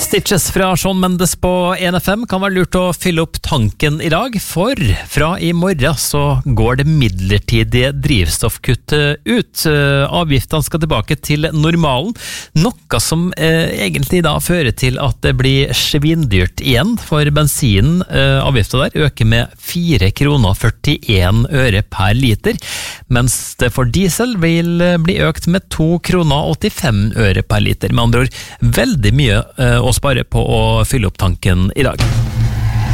Stitches fra Shawn Mendes på 1FM kan være lurt å fylle opp tanken i dag, for fra i morgen så går det midlertidige drivstoffkuttet ut. Avgiftene skal tilbake til normalen, noe som egentlig da fører til at det blir svindyrt igjen, for bensinen, avgiften der, øker med 4 kroner 41 øre per liter, mens det for diesel vil bli økt med 2 kroner 85 øre per liter. Med andre ord, veldig mye å spare på å fylle opp tanken i dag.